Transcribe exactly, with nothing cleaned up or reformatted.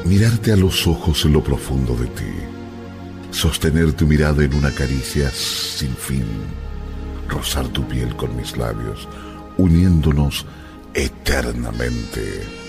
Mirarte a los ojos en lo profundo de ti, sostener tu mirada en una caricia sin fin, rozar tu piel con mis labios, uniéndonos eternamente.